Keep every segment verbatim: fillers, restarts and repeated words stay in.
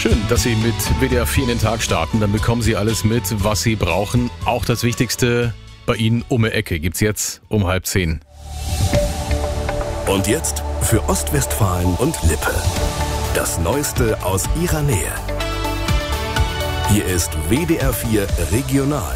Schön, dass Sie mit W D R vier in den Tag starten. Dann bekommen Sie alles mit, was Sie brauchen. Auch das Wichtigste bei Ihnen um die Ecke gibt's jetzt um halb zehn. Und jetzt für Ostwestfalen und Lippe. Das Neueste aus Ihrer Nähe. Hier ist W D R vier Regional.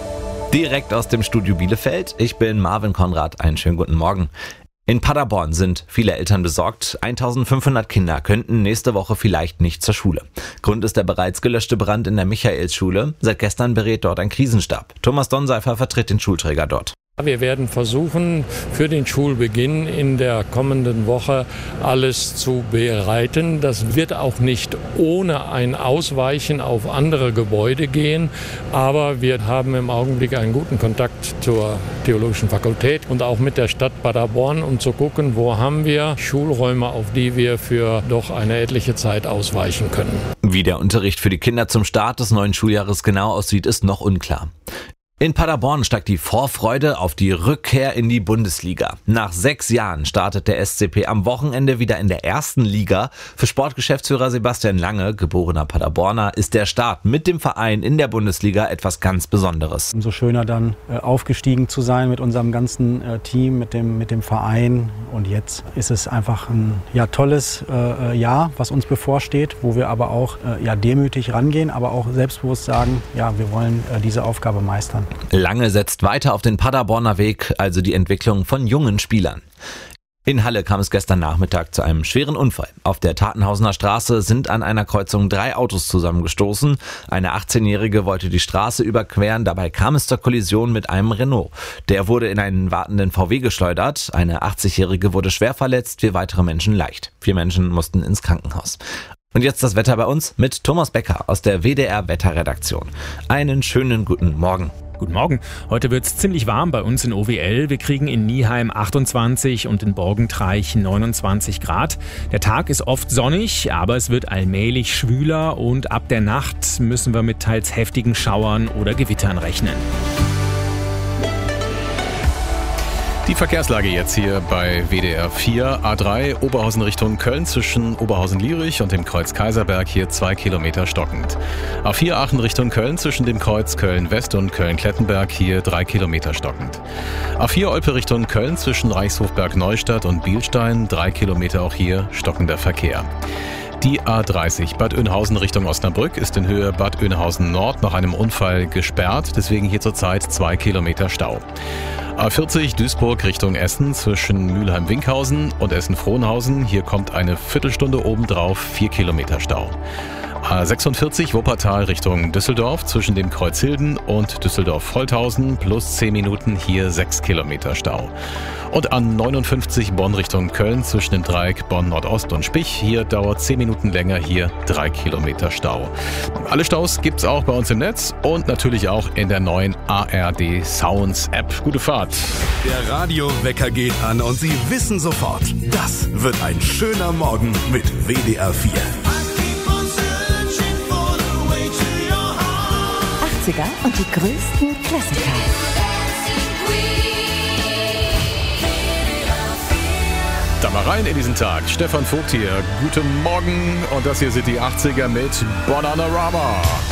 Direkt aus dem Studio Bielefeld. Ich bin Marvin Konrad. Einen schönen guten Morgen. In Paderborn sind viele Eltern besorgt. eintausendfünfhundert Kinder könnten nächste Woche vielleicht nicht zur Schule. Grund ist der bereits gelöschte Brand in der Michaelsschule. Seit gestern berät dort ein Krisenstab. Thomas Donseifer vertritt den Schulträger dort. Wir werden versuchen, für den Schulbeginn in der kommenden Woche alles zu bereiten. Das wird auch nicht ohne ein Ausweichen auf andere Gebäude gehen. Aber wir haben im Augenblick einen guten Kontakt zur Theologischen Fakultät und auch mit der Stadt Paderborn, um zu gucken, wo haben wir Schulräume, auf die wir für doch eine etliche Zeit ausweichen können. Wie der Unterricht für die Kinder zum Start des neuen Schuljahres genau aussieht, ist noch unklar. In Paderborn steigt die Vorfreude auf die Rückkehr in die Bundesliga. Nach sechs Jahren startet der S C P am Wochenende wieder in der ersten Liga. Für Sportgeschäftsführer Sebastian Lange, geborener Paderborner, ist der Start mit dem Verein in der Bundesliga etwas ganz Besonderes. Umso schöner dann äh, aufgestiegen zu sein mit unserem ganzen äh, Team, mit dem, mit dem Verein. Und jetzt ist es einfach ein ja, tolles äh, Jahr, was uns bevorsteht, wo wir aber auch äh, ja, demütig rangehen, aber auch selbstbewusst sagen, ja, wir wollen äh, diese Aufgabe meistern. Lange setzt weiter auf den Paderborner Weg, also die Entwicklung von jungen Spielern. In Halle kam es gestern Nachmittag zu einem schweren Unfall. Auf der Tatenhausener Straße sind an einer Kreuzung drei Autos zusammengestoßen. Eine achtzehnjährige wollte die Straße überqueren, dabei kam es zur Kollision mit einem Renault. Der wurde in einen wartenden V W geschleudert. Eine achtzigjährige wurde schwer verletzt, vier weitere Menschen leicht. Vier Menschen mussten ins Krankenhaus. Und jetzt das Wetter bei uns mit Thomas Becker aus der W D R Wetterredaktion. Einen schönen guten Morgen. Guten Morgen. Heute wird's ziemlich warm bei uns in O W L. Wir kriegen in Nieheim achtundzwanzig und in Borgentreich neunundzwanzig Grad. Der Tag ist oft sonnig, aber es wird allmählich schwüler und ab der Nacht müssen wir mit teils heftigen Schauern oder Gewittern rechnen. Die Verkehrslage jetzt hier bei W D R vier. A drei Oberhausen Richtung Köln zwischen Oberhausen-Lierich und dem Kreuz Kaiserberg hier zwei Kilometer stockend. A vier Aachen Richtung Köln zwischen dem Kreuz Köln-West und Köln-Klettenberg hier drei Kilometer stockend. A vier Olpe Richtung Köln zwischen Reichshofberg-Neustadt und Bielstein drei Kilometer auch hier stockender Verkehr. Die A dreißig Bad Oeynhausen Richtung Osnabrück ist in Höhe Bad Oeynhausen Nord nach einem Unfall gesperrt, deswegen hier zurzeit zwei Kilometer Stau. A vierzig Duisburg Richtung Essen zwischen Mülheim-Winkhausen und Essen-Frohnhausen, hier kommt eine Viertelstunde obendrauf, vier Kilometer Stau. A sechsundvierzig Wuppertal Richtung Düsseldorf zwischen dem Kreuz Hilden und Düsseldorf-Holthausen plus zehn Minuten, hier sechs Kilometer Stau. Und A neunundfünfzig Bonn Richtung Köln zwischen dem Dreieck Bonn-Nordost und Spich, hier dauert zehn Minuten länger, hier drei Kilometer Stau. Alle Staus gibt's auch bei uns im Netz und natürlich auch in der neuen A R D Sounds App. Gute Fahrt! Der Radiowecker geht an und Sie wissen sofort, das wird ein schöner Morgen mit W D R vier. achtziger und die größten Klassiker. Da mal rein in diesen Tag. Stefan Vogt hier. Guten Morgen. Und das hier sind die achtziger mit Bananarama.